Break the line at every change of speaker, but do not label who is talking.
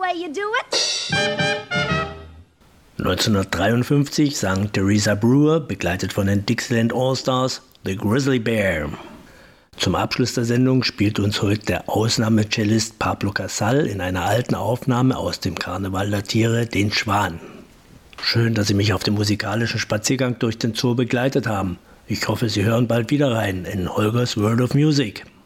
way you do it?
1953 sang Teresa Brewer, begleitet von den Dixieland All-Stars, The Grizzly Bear. Zum Abschluss der Sendung spielt uns heute der Ausnahmecellist Pablo Casal in einer alten Aufnahme aus dem Karneval der Tiere, den Schwan. Schön, dass Sie mich auf dem musikalischen Spaziergang durch den Zoo begleitet haben. Ich hoffe, Sie hören bald wieder rein in Holgers World of Music.